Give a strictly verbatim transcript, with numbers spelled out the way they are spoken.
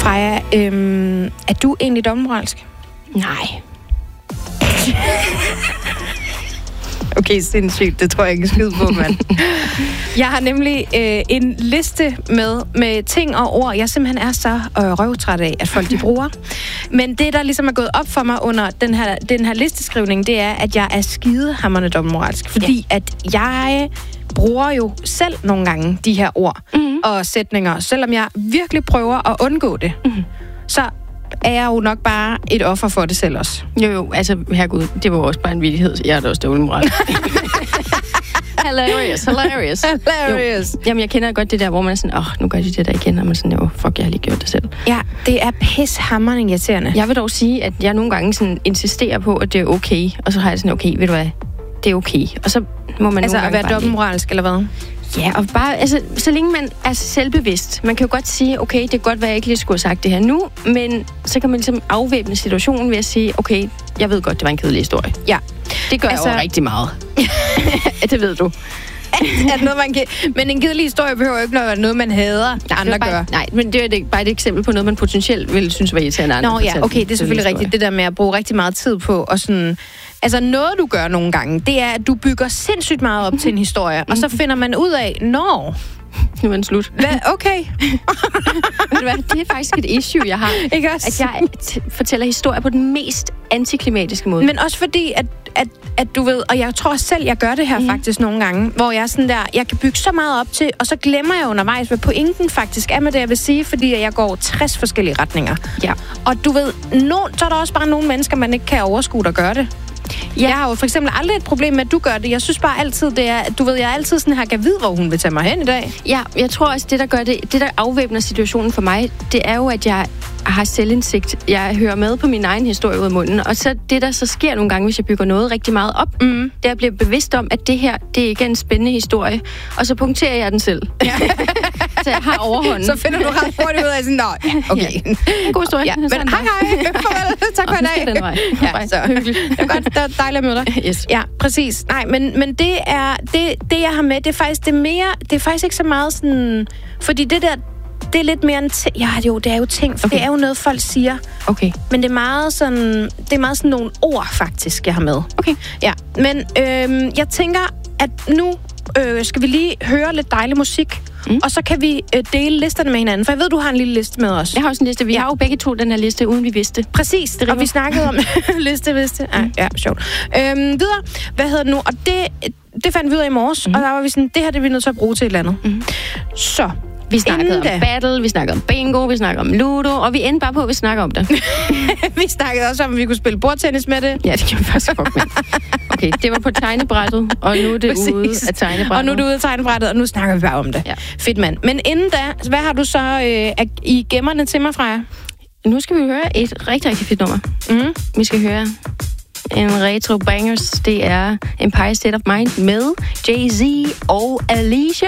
Freja, øhm, er du egentlig dobbeltmoralsk? Nej. Okay, sindssygt. Det tror jeg ikke skid på, mand. Jeg har nemlig øh, en liste med, med ting og ord, jeg simpelthen er så øh, røvtræt af, at folk de bruger. Men det, der ligesom er gået op for mig under den her, den her listeskrivning, det er, at jeg er skidehammerende dobbeltmoralsk. Fordi ja. at jeg bruger jo selv nogle gange de her ord mm-hmm. og sætninger, selvom jeg virkelig prøver at undgå det. Mm-hmm. Så er jeg jo nok bare et offer for det selv også. Jo, jo, altså, herregud, det var også bare en vittighed. Jeg er da også dobbeltmoralsk. Hilarious, hilarious. Hilarious. Jo. Jamen, jeg kender godt det der, hvor man er sådan, åh, oh, nu gør de det der igen, og man er sådan, jo, fuck, jeg har lige gjort det selv. Ja, det er pishammerende irriterende. Jeg vil dog sige, at jeg nogle gange sådan insisterer på, at det er okay, og så har jeg sådan, okay, ved du hvad, det er okay. Og så må man altså nogle at være dobbeltmoralsk, eller hvad? Ja, og bare, altså, så længe man er selvbevidst. Man kan jo godt sige, okay, det kan godt være, at jeg ikke lige skulle have sagt det her nu, men så kan man ligesom afvæbne situationen ved at sige, okay, jeg ved godt, det var en kedelig historie. Ja. Det gør altså, jeg jo rigtig meget. Det ved du. At noget, man kan... Men en kedelig historie behøver jo ikke være noget, man hader, nej, andre bare, gør. Nej, men det er det, bare et eksempel på noget, man potentielt ville synes var irriterende andre. Nå ja, okay, det er selvfølgelig rigtigt. Det der med at bruge rigtig meget tid på og sådan... Altså noget, du gør nogle gange, det er, at du bygger sindssygt meget op til en historie, og så finder man ud af, nå... Nu er den slut. Hvad? Okay. Det er faktisk et issue, jeg har. Ikke også? At jeg t- fortæller historier på den mest antiklimatiske måde. Men også fordi, at, at, at du ved, og jeg tror selv, jeg gør det her mm. faktisk nogle gange, hvor jeg er sådan der, jeg kan bygge så meget op til, og så glemmer jeg undervejs, hvad pointen faktisk er med det, jeg vil sige, fordi jeg går tres forskellige retninger. Ja. Og du ved, no, så er der også bare nogle mennesker, man ikke kan overskue, der gør det. Ja. Jeg har jo for eksempel aldrig et problem med, at du gør det. Jeg synes bare altid, det er... Du ved, jeg er altid sådan her, kan vide, hvor hun vil tage mig hen i dag. Ja, jeg tror også, det der gør det... Det, der afvæbner situationen for mig, det er jo, at jeg har selvindsigt. Jeg hører med på min egen historie ud af munden. Og så det, der så sker nogle gange, hvis jeg bygger noget rigtig meget op, mm. det er, at jeg bliver bevidst om, at det her, det er ikke en spændende historie. Og så punkterer jeg den selv. Ja. Så jeg har overhånden. Så finder du ret hurtigt ud af sådan, nå, okay. Ja. God historie. Ja. Men hej, hej. Farvel. Tak for i dag. Den vej. Ja, så hyggeligt. Det er godt. Det er dejligt at møde dig. Yes. Ja, præcis. Nej, men, men det er det, det, jeg har med, det er faktisk det mere, det er faktisk ikke så meget sådan, fordi det der, det er lidt mere en ting. Ja, jo, det er jo ting, for okay. Det er jo noget, folk siger. Okay. Men det er meget sådan, det er meget sådan nogle ord, faktisk, jeg har med. Okay. Ja, men øhm, jeg tænker, at nu øh, skal vi lige høre lidt dejlig musik, mm. og så kan vi øh, dele listerne med hinanden. For jeg ved, du har en lille liste med os. Jeg har også en liste. Vi ja. har jo begge to den her liste, uden vi vidste. Præcis, det og vi snakkede om liste, vidste. Mm. Ah, ja, sjovt. Øhm, videre, hvad hedder det nu? Og det, det fandt vi ud af i morges, mm. og der var vi sådan, det her det er vi nødt til at bruge til et eller andet. Mm. Så... Vi snakkede om da. battle, vi snakkede om bingo, vi snakkede om ludo, og vi endte bare på, at vi snakker om det. Vi snakkede også om, at vi kunne spille bordtennis med det. Ja, det kan vi faktisk godt med. Okay, det var på tegnebrættet, og nu er det Præcis. ude af tegnebrættet. Og nu er det ude af tegnebrættet, og nu snakker vi bare om det. Ja. Fedt, mand. Men inden da, hvad har du så øh, i gemmerne til mig, Freja? Nu skal vi høre et rigtig, rigtig fedt nummer. Mm. Vi skal høre en retro bangers. Det er Empire State of Mind med Jay-Z og Alicia.